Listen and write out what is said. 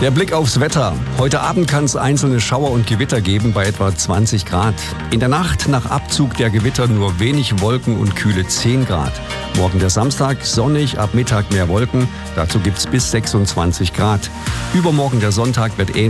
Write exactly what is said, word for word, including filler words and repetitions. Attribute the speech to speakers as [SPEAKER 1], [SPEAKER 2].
[SPEAKER 1] Der Blick aufs Wetter. Heute Abend kann es einzelne Schauer und Gewitter geben bei etwa zwanzig Grad. In der Nacht nach Abzug der Gewitter nur wenig Wolken und kühle zehn Grad. Morgen der Samstag, sonnig, ab Mittag mehr Wolken. Dazu gibt's bis sechsundzwanzig Grad. Übermorgen der Sonntag wird ähnlich.